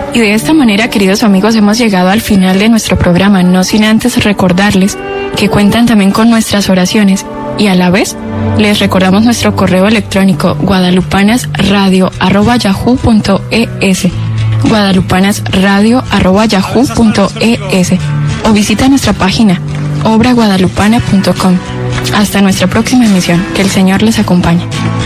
Y de esta manera, queridos amigos, hemos llegado al final de nuestro programa, no sin antes recordarles que cuentan también con nuestras oraciones y a la vez les recordamos nuestro correo electrónico guadalupanasradio@yahoo.es, guadalupanasradio@yahoo.es, o visita nuestra página obraguadalupana.com. Hasta nuestra próxima emisión. Que el Señor les acompañe.